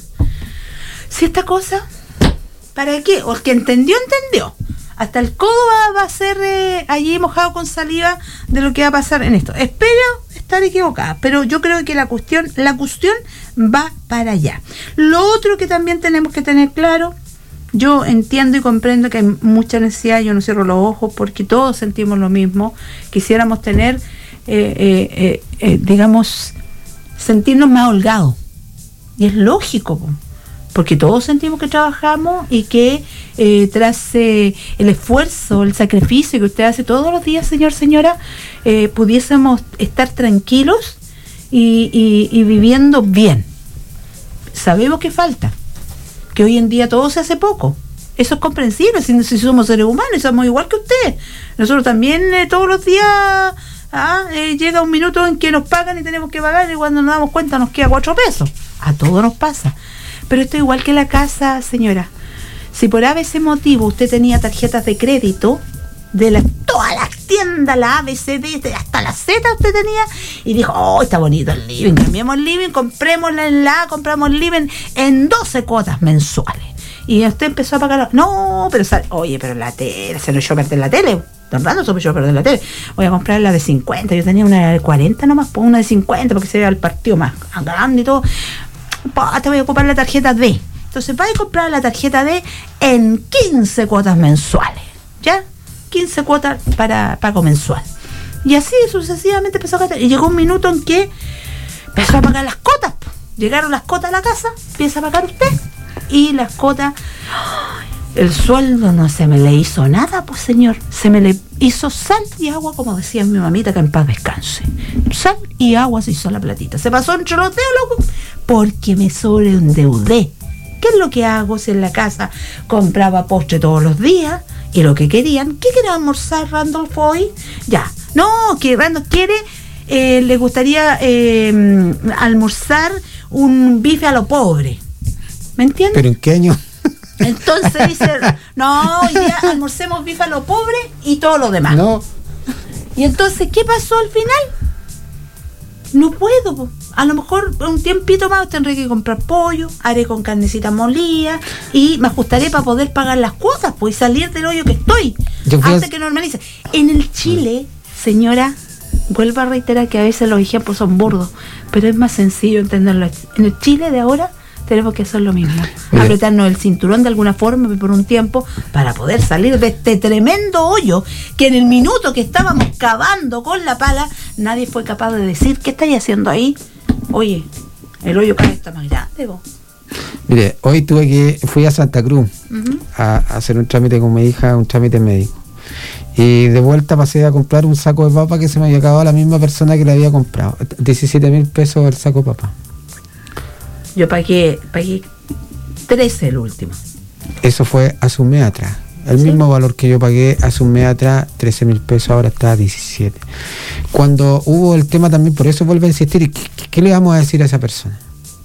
A: Si esta cosa, ¿para qué? O el que entendió, entendió. Hasta el codo va, va a ser eh, allí mojado con saliva de lo que va a pasar en esto. Espero estar equivocada, pero yo creo que la cuestión, la cuestión va para allá. Lo otro que también tenemos que tener claro, yo entiendo y comprendo que hay mucha necesidad, yo no cierro los ojos porque todos sentimos lo mismo, quisiéramos tener, eh, eh, eh, eh, digamos, sentirnos más holgados. Y es lógico, porque todos sentimos que trabajamos y que eh, tras eh, el esfuerzo, el sacrificio que usted hace todos los días, señor, señora, eh, pudiésemos estar tranquilos y, y, y viviendo bien. Sabemos que falta, que hoy en día todo se hace poco. Eso es comprensible, si, si somos seres humanos y somos igual que usted. Nosotros también eh, todos los días ah, eh, llega un minuto en que nos pagan y tenemos que pagar y cuando nos damos cuenta nos queda cuatro pesos. A todos nos pasa. Pero esto es igual que la casa, señora. Si por A B C motivo usted tenía tarjetas de crédito de la, todas las tiendas, la A, B, C, D, hasta la Z usted tenía, y dijo, oh, está bonito el living, cambiamos el living, comprémosla en la A, compramos el living en doce cuotas mensuales. Y usted empezó a pagar, no, pero sale, oye, pero la tele, se nos echó a perder la tele, tan raro se me echó a perder la tele, voy a comprar la de cincuenta, yo tenía una de cuarenta nomás, pues una de cincuenta, porque se ve el partido más grande y todo, te voy a ocupar la tarjeta D. Entonces vas a comprar la tarjeta D en quince cuotas mensuales, ¿ya? quince cuotas para pago mensual. Y así sucesivamente empezó a gastar. Y llegó un minuto en que empezó a pagar las cotas. Llegaron las cotas a la casa, empieza a pagar usted. Y las cotas, el sueldo no se me le hizo nada, pues señor. Se me le hizo sal y agua, como decía mi mamita, que en paz descanse. Sal y agua se hizo la platita. Se pasó entre los dedos, loco, porque me sobreendeudé. ¿Qué es lo que hago si en la casa compraba postre todos los días? Y lo que querían, ¿qué quiere almorzar Randolph hoy? Ya, no, que Randolph quiere, eh, le gustaría eh, almorzar un bife a lo pobre. ¿Me entiendes?
B: ¿Pero en qué año?
A: Entonces dice, no, hoy día almorcemos bife a lo pobre y todo lo demás.
B: No.
A: Y entonces, ¿qué pasó al final? No puedo, a lo mejor un tiempito más tendré que comprar pollo, haré con carnecita molida y me ajustaré para poder pagar las cuotas, pues, y salir del hoyo que estoy, antes a... que normalice. En el Chile, señora, vuelvo a reiterar que a veces los ejemplos son burdos, pero es más sencillo entenderlo. En el Chile de ahora tenemos que hacer lo mismo, Oye. apretarnos el cinturón de alguna forma por un tiempo para poder salir de este tremendo hoyo que en el minuto que estábamos cavando con la pala nadie fue capaz de decir, ¿qué estáis haciendo ahí? Oye, El hoyo cada vez está más grande, vos.
B: Mire, hoy tuve que, fui a Santa Cruz uh-huh. a, a hacer un trámite con mi hija, un trámite médico. Y de vuelta pasé a comprar un saco de papa que se me había acabado a la misma persona que le había comprado. diecisiete mil pesos el saco de papa.
A: Yo pagué, pagué trece el último.
B: Eso fue hace un mes atrás. El ¿Sí? mismo valor que yo pagué hace un mes atrás, trece mil pesos, ahora está a diecisiete. Cuando hubo el tema también, por eso vuelvo a insistir, ¿qué, qué le vamos a decir a esa persona?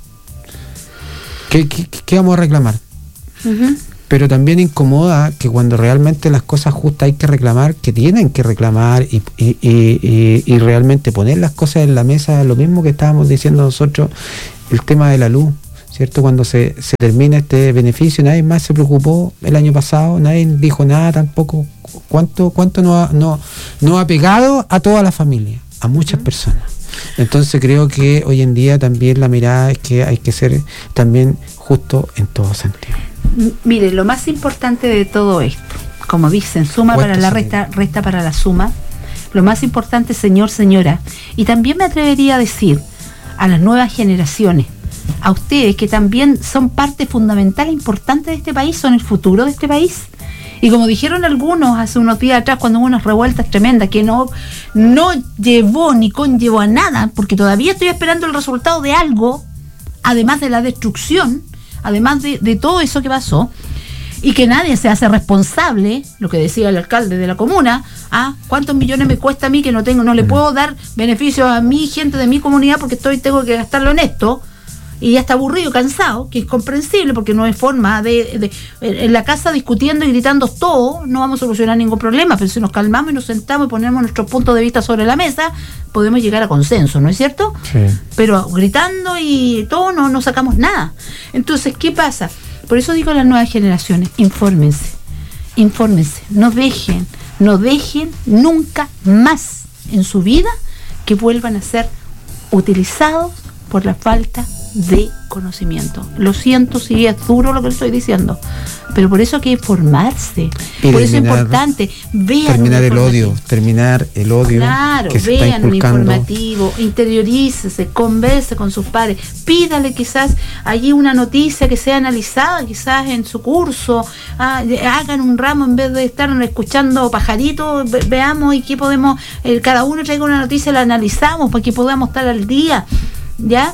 B: ¿Qué, qué, qué vamos a reclamar? Uh-huh. Pero también incomoda que cuando realmente las cosas justas hay que reclamar, que tienen que reclamar y, y, y, y, y realmente poner las cosas en la mesa, lo mismo que estábamos diciendo nosotros, el tema de la luz, ¿cierto? Cuando se, se termina este beneficio, nadie más se preocupó el año pasado, nadie dijo nada tampoco. ¿Cuánto, cuánto no ha, no, no ha pegado a toda la familia, a muchas personas? Entonces creo que hoy en día también la mirada es que hay que ser también justo en todo sentido.
A: Mire, lo más importante de todo esto, como dicen, suma para la resta, resta para la suma, lo más importante, señor, señora, y también me atrevería a decir a las nuevas generaciones, a ustedes que también son parte fundamental e importante de este país, son el futuro de este país. Y como dijeron algunos hace unos días atrás, cuando hubo unas revueltas tremendas que no, no llevó ni conllevó a nada, porque todavía estoy esperando el resultado de algo, además de la destrucción, además de, de todo eso que pasó, y que nadie se hace responsable, lo que decía el alcalde de la comuna, ¿ah? ¿Cuántos millones me cuesta a mí que no tengo, no le puedo dar beneficios a mi gente de mi comunidad porque estoy tengo que gastarlo en esto? Y ya está aburrido, cansado, que es comprensible porque no hay forma de, de en la casa discutiendo y gritando todo, no vamos a solucionar ningún problema, pero si nos calmamos y nos sentamos y ponemos nuestros puntos de vista sobre la mesa, podemos llegar a consenso, ¿no es cierto?
B: Sí.
A: Pero gritando y todo no, no sacamos nada. Entonces, ¿qué pasa? Por eso digo a las nuevas generaciones, infórmense, infórmense, no dejen, no dejen nunca más en su vida que vuelvan a ser utilizados por la falta de conocimiento. Lo siento si es duro lo que estoy diciendo, pero por eso hay que informarse,
B: y
A: por eso es importante. Vean
B: terminar el odio, terminar el odio.
A: Claro,
B: que se
A: vean
B: está
A: un
B: inculcando.
A: informativo, interiorícese, converse con sus padres, pídale quizás allí una noticia que sea analizada, quizás en su curso, ah, hagan un ramo en vez de estar escuchando pajaritos, ve, veamos y qué podemos, eh, cada uno traiga una noticia, la analizamos para que podamos estar al día, ¿ya?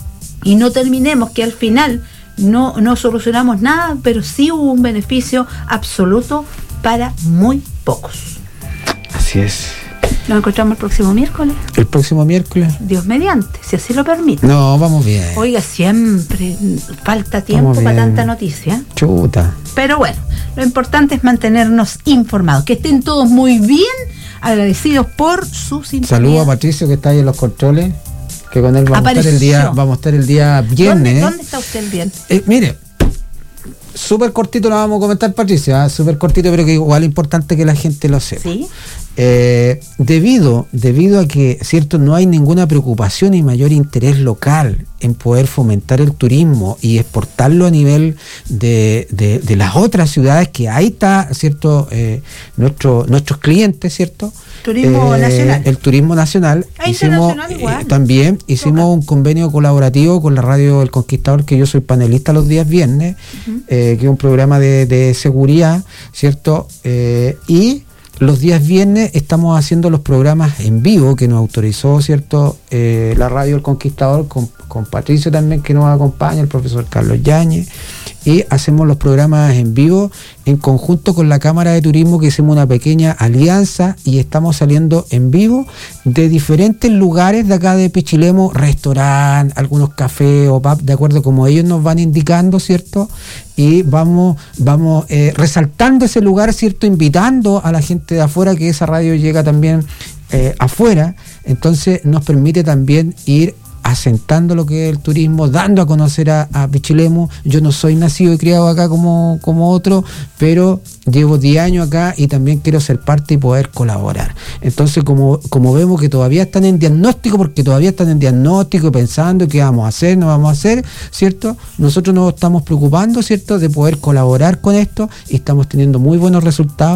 A: Y no terminemos que al final no, no solucionamos nada, pero sí hubo un beneficio absoluto para muy pocos.
B: Así es.
A: Nos encontramos el próximo miércoles.
B: El próximo miércoles.
A: Dios mediante, si así lo permite.
B: No, vamos bien.
A: Oiga, siempre falta tiempo para tanta noticia.
B: Chuta.
A: Pero bueno, lo importante es mantenernos informados. Que estén todos muy bien, agradecidos por su sintonía.
B: Saludos a Patricio que está ahí en los controles. Que con él vamos a estar el día, vamos a estar el día viernes.
A: ¿Dónde, ¿dónde está usted el viernes?
B: Eh, mire, súper cortito lo vamos a comentar, Patricia, ¿eh? Súper cortito, pero que igual es importante que la gente lo sepa.
A: ¿Sí?
B: Eh, debido, debido a que, cierto, no hay ninguna preocupación y mayor interés local en poder fomentar el turismo y exportarlo a nivel de, de, de las otras ciudades, que ahí está, cierto, eh, nuestro, nuestros clientes, cierto.
A: Turismo
B: eh,
A: nacional.
B: El turismo nacional.
A: Ah,
B: hicimos,
A: igual.
B: Eh, también hicimos local. Un convenio colaborativo con la radio El Conquistador, que yo soy panelista los días viernes, uh-huh. eh, que es un programa de, de seguridad, cierto, eh, y los días viernes estamos haciendo los programas en vivo que nos autorizó, cierto, eh, la radio El Conquistador, con, con Patricio también que nos acompaña, el profesor Carlos Yáñez, y hacemos los programas en vivo en conjunto con la Cámara de Turismo, que hicimos una pequeña alianza y estamos saliendo en vivo de diferentes lugares de acá de Pichilemu, restaurantes, algunos cafés o pub, de acuerdo como ellos nos van indicando, cierto, y vamos vamos eh, resaltando ese lugar, cierto, invitando a la gente de afuera, que esa radio llega también eh, afuera, entonces nos permite también ir asentando lo que es el turismo, dando a conocer a, a Pichilemu. Yo no soy nacido y criado acá como, como otro, pero llevo diez años acá y también quiero ser parte y poder colaborar. Entonces, como, como vemos que todavía están en diagnóstico, porque todavía están en diagnóstico, pensando qué vamos a hacer, no vamos a hacer, ¿cierto? Nosotros nos estamos preocupando, ¿cierto?, de poder colaborar con esto y estamos teniendo muy buenos resultados.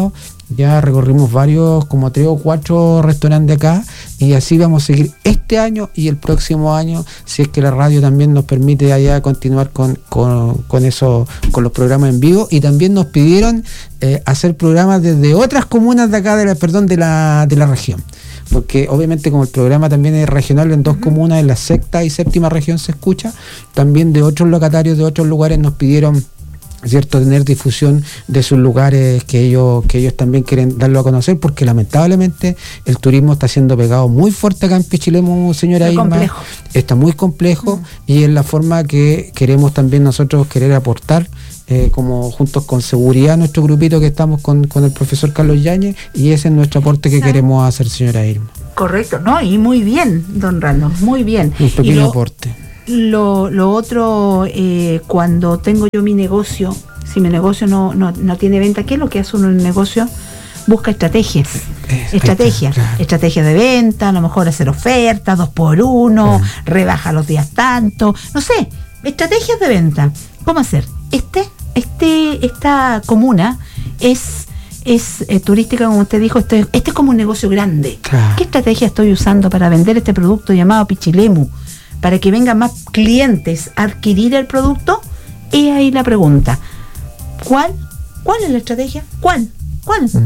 B: ya recorrimos varios, como tres o cuatro restaurantes acá, y así vamos a seguir este año y el próximo año, si es que la radio también nos permite allá continuar con, con, con eso, con los programas en vivo. Y también nos pidieron eh, hacer programas desde otras comunas de acá, de la, perdón, de la, de la región. Porque obviamente como el programa también es regional en dos uh-huh. comunas, en la sexta y séptima región se escucha, también de otros locatarios de otros lugares nos pidieron, cierto, tener difusión de sus lugares que ellos que ellos también quieren darlo a conocer, porque lamentablemente el turismo está siendo pegado muy fuerte acá en Pichilemu, señora Irma. Complejo. Está muy complejo uh-huh. y es la forma que queremos también nosotros querer aportar. Eh, como juntos con seguridad, nuestro grupito que estamos con, con el profesor Carlos Yáñez, y ese es nuestro aporte que Exacto. queremos hacer, señora Irma.
A: Correcto, no, y muy bien, don Rando, muy bien.
B: Un pequeño lo, aporte.
A: Lo, lo otro, eh, cuando tengo yo mi negocio, si mi negocio no, no, no tiene venta, ¿qué es lo que hace uno en el negocio? Busca estrategias, eh, estrategias, claro. estrategias de venta, a lo mejor hacer ofertas, dos por uno, eh. rebaja los días tanto, no sé, estrategias de venta. ¿Cómo hacer? Este Este, esta comuna es, es eh, turística, como usted dijo, este, este es como un negocio grande. Claro. ¿Qué estrategia estoy usando para vender este producto llamado Pichilemu? Para que vengan más clientes a adquirir el producto. Es ahí la pregunta. ¿Cuál? ¿Cuál es la estrategia? ¿Cuál? ¿Cuál? Mm.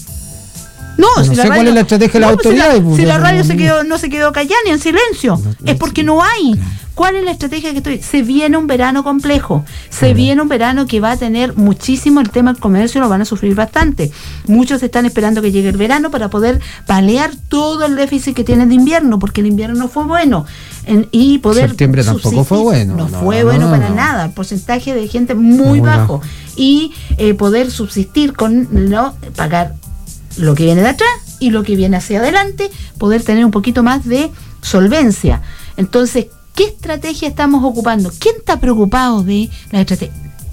A: No,
B: no
A: si
B: sé
A: la radio,
B: cuál es la estrategia de la
A: no,
B: autoridad.
A: Si la, si la radio se quedó, no se quedó callada ni en silencio. No, no, es porque no hay. Claro. ¿Cuál es la estrategia que estoy? Se viene un verano complejo, se claro. viene un verano que va a tener muchísimo, el tema del comercio lo van a sufrir bastante. Muchos están esperando que llegue el verano para poder paliar todo el déficit que tienen de invierno, porque el invierno no fue bueno. En, y poder
B: septiembre tampoco fue bueno.
A: No,
B: no
A: fue
B: no,
A: bueno
B: no,
A: para
B: no.
A: nada, el porcentaje de gente muy, muy bajo. bajo. Y eh, poder subsistir con no pagar lo que viene de atrás y lo que viene hacia adelante, poder tener un poquito más de solvencia. Entonces, ¿qué estrategia estamos ocupando? ¿Quién está preocupado de la estrategia?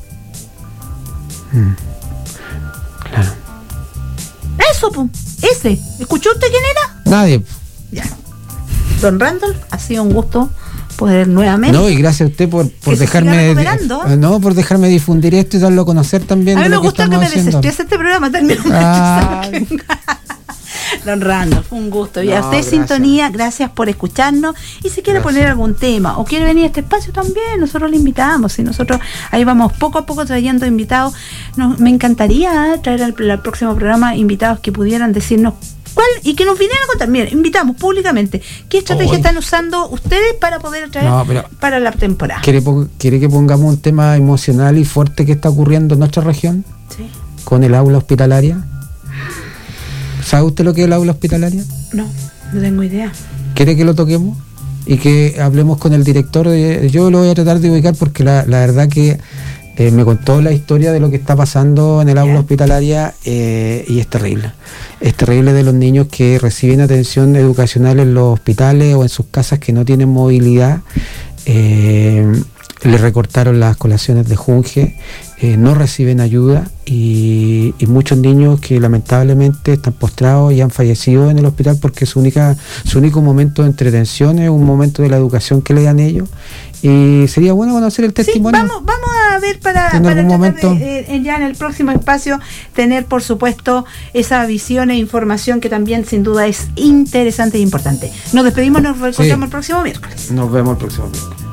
B: Mm. Claro.
A: Eso, pues, ese. ¿Escuchó usted quién era?
B: Nadie.
A: Ya. Don Randolph, ha sido un gusto poder nuevamente.
B: No, y gracias a usted por, por dejarme eh, no, por dejarme difundir esto y darlo a conocer también.
A: A mí
B: de
A: me
B: lo que
A: gusta que me desestrese este programa también.
B: Ah.
A: Don Randolph, fue un gusto. Y no, a usted, gracias. Sintonía, gracias por escucharnos. Y si quiere gracias. poner algún tema o quiere venir a este espacio también, nosotros le invitamos. Y nosotros ahí vamos poco a poco trayendo invitados. Nos, me encantaría traer al, al próximo programa invitados que pudieran decirnos cuál y que nos vinieran a contar. Miren, invitamos públicamente qué estrategia oh, están usando ustedes para poder traer no, para la temporada.
B: ¿quiere, ¿Quiere que pongamos un tema emocional y fuerte que está ocurriendo en nuestra región?
A: Sí.
B: Con el aula hospitalaria. ¿Sabe usted lo que es el aula hospitalaria?
A: No, no tengo idea.
B: ¿Quiere que lo toquemos? Y que hablemos con el director. De, yo lo voy a tratar de ubicar porque la, la verdad que eh, me contó la historia de lo que está pasando en el aula yeah. hospitalaria eh, y es terrible. Es terrible de los niños que reciben atención educacional en los hospitales o en sus casas que no tienen movilidad. Eh, le recortaron las colaciones de Junge, eh, no reciben ayuda y, y muchos niños que lamentablemente están postrados y han fallecido en el hospital porque su única su único momento de entretención es un momento de la educación que le dan ellos. Y sería bueno conocer el testimonio.
A: Sí, vamos, vamos a ver para,
B: en
A: para
B: algún momento
A: de, eh, ya en el próximo espacio tener por supuesto esa visión e información que también sin duda es interesante e importante. Nos despedimos, nos reencontramos sí. el próximo miércoles.
B: Nos vemos el próximo miércoles.